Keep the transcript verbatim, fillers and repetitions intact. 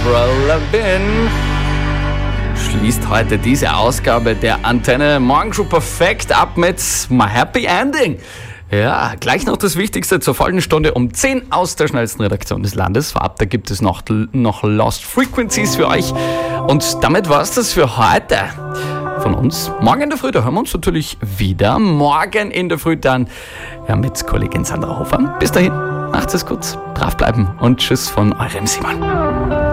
Avril Lavigne schließt heute diese Ausgabe der Antenne Morgenshow perfekt ab mit My Happy Ending. Ja, gleich noch das Wichtigste zur folgenden Stunde um zehn aus der schnellsten Redaktion des Landes. Vorab, da gibt es noch, noch Lost Frequencies für euch. Und damit war's das für heute von uns. Morgen in der Früh, da hören wir uns natürlich wieder. Morgen in der Früh dann ja, mit Kollegin Sandra Hofer. Bis dahin, macht's es gut, brav bleiben und tschüss von eurem Simon.